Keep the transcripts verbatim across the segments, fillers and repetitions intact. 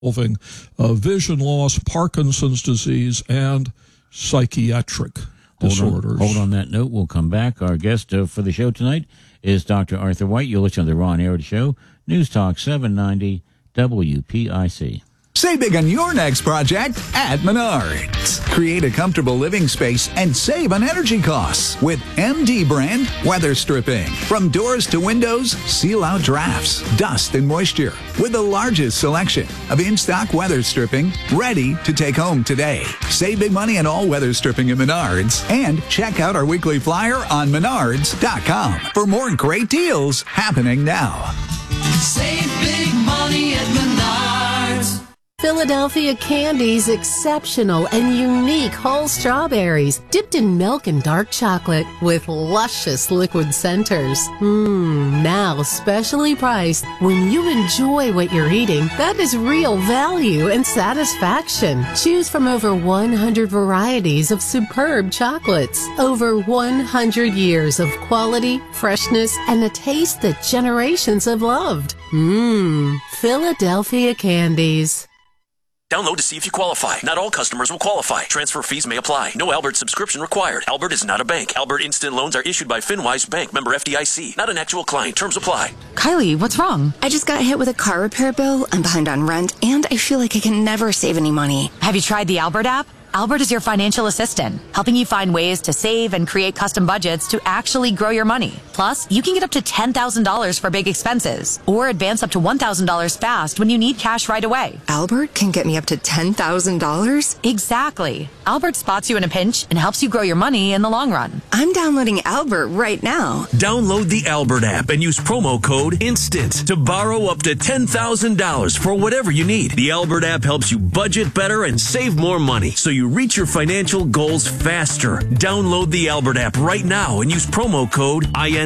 involving uh, vision loss, Parkinson's disease, and psychiatric hold disorders. On, hold on that note. We'll come back. Our guest uh, for the show tonight is Doctor Arthur White. You'll listen to the Ron Arad Show, News Talk seven ninety W P I C. Save big on your next project at Menards. Create a comfortable living space and save on energy costs with M D brand weather stripping. From doors to windows, seal out drafts, dust, and moisture with the largest selection of in-stock weather stripping ready to take home today. Save big money on all weather stripping at Menards and check out our weekly flyer on menards dot com for more great deals happening now. Save big money at Menards. Philadelphia Candy's exceptional and unique whole strawberries dipped in milk and dark chocolate with luscious liquid centers. Mmm, now specially priced. When you enjoy what you're eating, that is real value and satisfaction. Choose from over one hundred varieties of superb chocolates. Over one hundred years of quality, freshness, and a taste that generations have loved. Mmm, Philadelphia Candies. Download to see if you qualify. Not all customers will qualify. Transfer fees may apply. No Albert subscription required. Albert is not a bank. Albert Instant Loans are issued by FinWise Bank, member F D I C. Not an actual client. Terms apply. Kylie, what's wrong? I just got hit with a car repair bill. I'm behind on rent, and I feel like I can never save any money. Have you tried the Albert app? Albert is your financial assistant, helping you find ways to save and create custom budgets to actually grow your money. Plus, you can get up to ten thousand dollars for big expenses or advance up to one thousand dollars fast when you need cash right away. Albert can get me up to ten thousand dollars? Exactly. Albert spots you in a pinch and helps you grow your money in the long run. I'm downloading Albert right now. Download the Albert app and use promo code INSTANT to borrow up to ten thousand dollars for whatever you need. The Albert app helps you budget better and save more money, so you reach your financial goals faster. Download the Albert app right now and use promo code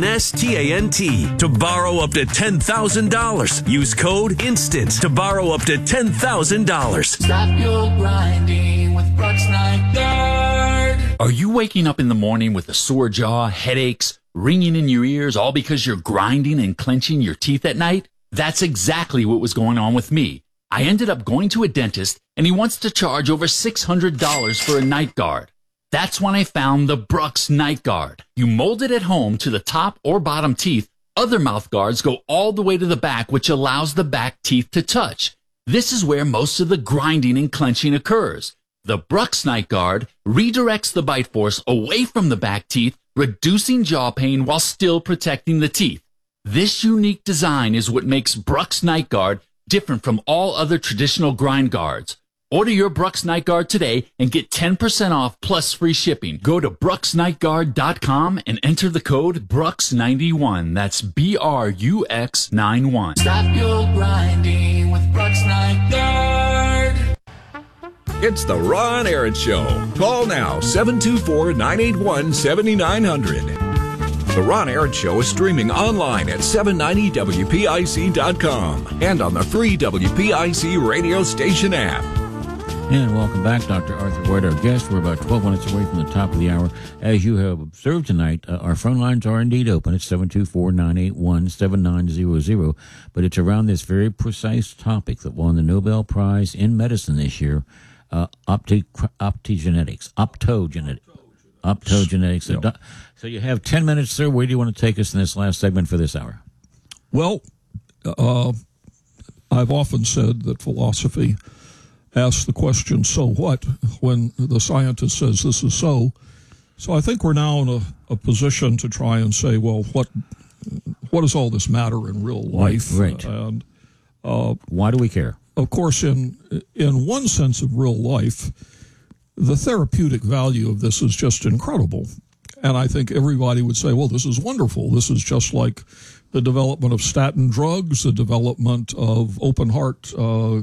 INSTANT to borrow up to ten thousand dollars. Use code INSTANT to borrow up to ten thousand dollars. Stop your grinding with Brooks Night Guard. Are you waking up in the morning with a sore jaw, headaches, ringing in your ears, all because you're grinding and clenching your teeth at night? That's exactly what was going on with me. I ended up going to a dentist, and he wants to charge over six hundred dollars for a night guard. That's when I found the Brooks Night Guard. You mold it at home to the top or bottom teeth. Other mouth guards go all the way to the back, which allows the back teeth to touch. This is where most of the grinding and clenching occurs. The Brooks Night Guard redirects the bite force away from the back teeth, reducing jaw pain while still protecting the teeth. This unique design is what makes Brooks Night Guard different from all other traditional grind guards. Order your Brooks Night Guard today and get ten percent off plus free shipping. Go to brooks night guard dot com and enter the code Brooks ninety-one. That's B R U X ninety-one. Stop your grinding with Brooks Night Guard. It's the Ron Arad Show. Call now, seven two four, nine eight one, seven nine zero zero. The Ron Arad Show is streaming online at seven ninety W P I C dot com and on the free W P I C radio station app. And welcome back, Doctor Arthur White, our guest. We're about twelve minutes away from the top of the hour. As you have observed tonight, uh, our phone lines are indeed open at seven two four, nine eight one, seven nine zero zero. But it's around this very precise topic that won the Nobel Prize in Medicine this year, uh, opti- optogenetics, optogenetic, optogenetics. So, do- so you have ten minutes, sir. Where do you want to take us in this last segment for this hour? Well, uh, I've often said that philosophy asks the question, so what, when the scientist says this is so. So I think we're now in a, a position to try and say, well, what what does all this matter in real life? Right. right. And uh, why do we care? Of course, in in one sense of real life, the therapeutic value of this is just incredible. And I think everybody would say, well, this is wonderful. This is just like the development of statin drugs, the development of open heart uh,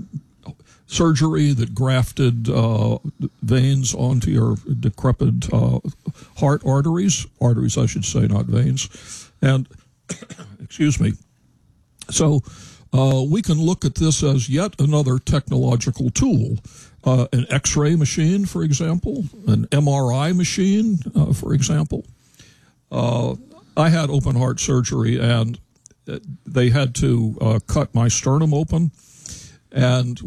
surgery that grafted uh, veins onto your decrepit uh, heart arteries, arteries, I should say, not veins. And, excuse me. So uh, we can look at this as yet another technological tool. Uh, an X-ray machine, for example, an M R I machine, uh, for example. Uh, I had open heart surgery, and they had to uh, cut my sternum open. And